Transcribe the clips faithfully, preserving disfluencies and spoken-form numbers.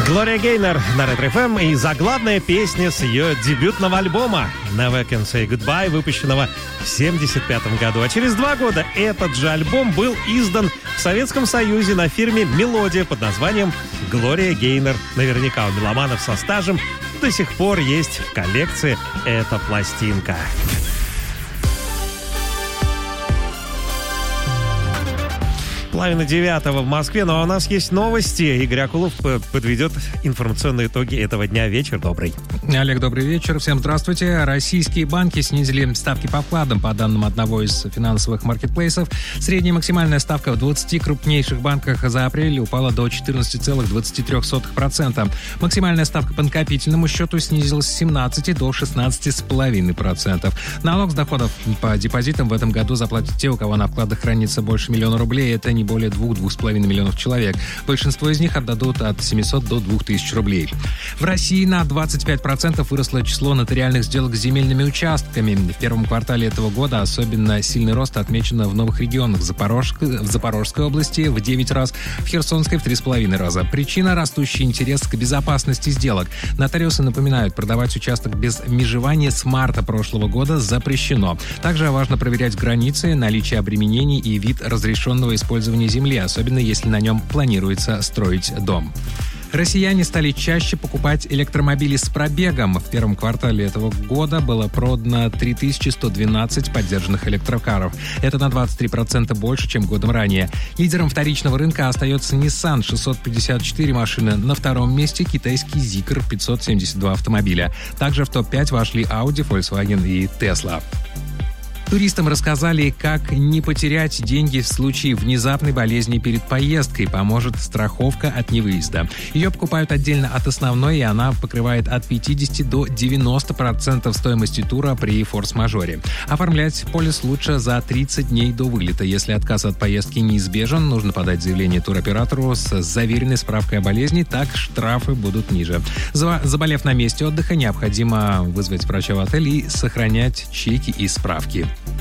Глория Гейнор на Ретро эф эм и заглавная песня с ее дебютного альбома «Never Can Say Goodbye», выпущенного в семьдесят пятом году. А через два года этот же альбом был издан в Советском Союзе на фирме «Мелодия» под названием «Глория Гейнор». Наверняка у меломанов со стажем до сих пор есть в коллекции эта пластинка. Половина девятого в Москве, но у нас есть новости. Игорь Акулов подведет информационные итоги этого дня. Вечер добрый. Олег, добрый вечер. Всем здравствуйте. Российские банки снизили ставки по вкладам. По данным одного из финансовых маркетплейсов, средняя максимальная ставка в двадцати крупнейших банках за апрель упала до четырнадцати целых двадцати трёх сотых процента. Максимальная ставка по накопительному счету снизилась с семнадцати до шестнадцати целых пяти десятых процента. Налог с доходов по депозитам в этом году заплатят те, у кого на вкладах хранится больше миллиона рублей. Это не более двух-двух с половиной миллионов человек. Большинство из них отдадут от семисот до двух тысяч рублей. В России на двадцать пять процентов выросло число нотариальных сделок с земельными участками. В первом квартале этого года особенно сильный рост отмечен в новых регионах. В, Запорожск... в Запорожской области в девять раз, в Херсонской в три с половиной раза. Причина – растущий интерес к безопасности сделок. Нотариусы напоминают, продавать участок без межевания с марта прошлого года запрещено. Также важно проверять границы, наличие обременений и вид разрешенного использования земли, особенно если на нем планируется строить дом. Россияне стали чаще покупать электромобили с пробегом. В первом квартале этого года было продано три тысячи сто двенадцать поддержанных электрокаров. Это на двадцать три процента больше, чем годом ранее. Лидером вторичного рынка остается Nissan — шестьсот пятьдесят четыре машины. На втором месте китайский Zeekr — пятьсот семьдесят два автомобиля. Также в топ пять вошли Audi, Volkswagen и Tesla. Туристам рассказали, как не потерять деньги в случае внезапной болезни перед поездкой. Поможет страховка от невыезда. Ее покупают отдельно от основной, и она покрывает от пятидесяти до девяноста процентов стоимости тура при форс-мажоре. Оформлять полис лучше за тридцать дней до вылета. Если отказ от поездки неизбежен, нужно подать заявление туроператору с заверенной справкой о болезни, так штрафы будут ниже. Заболев на месте отдыха, необходимо вызвать врача в отель и сохранять чеки и справки.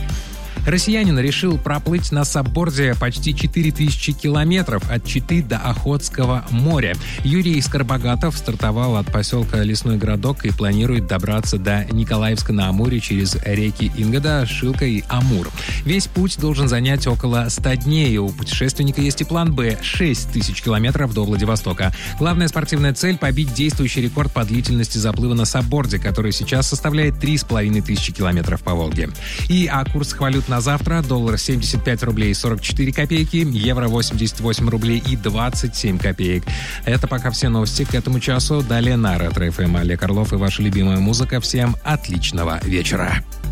Россиянин решил проплыть на сабборде почти четыре тысячи километров от Читы до Охотского моря. Юрий Скоробогатов стартовал от поселка Лесной Городок и планирует добраться до Николаевска на Амуре через реки Ингода, Шилка и Амур. Весь путь должен занять около ста дней. У путешественника есть и план «Б» — шесть тысяч километров до Владивостока. Главная спортивная цель — побить действующий рекорд по длительности заплыва на сабборде, который сейчас составляет три с половиной тысячи километров по Волге. И о курсах валют на завтра: доллар семьдесят пять рублей сорок четыре копейки, евро восемьдесят восемь рублей и двадцать семь копеек. Это пока все новости к этому часу. Далее на Ретро эф эм Олег Орлов и ваша любимая музыка. Всем отличного вечера.